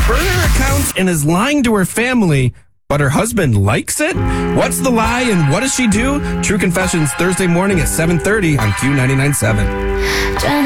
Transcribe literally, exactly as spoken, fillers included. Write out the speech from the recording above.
burner accounts and is lying to her family, but her husband likes it? What's the lie and what does she do? True Confessions Thursday morning at seven thirty on Q ninety-nine point seven.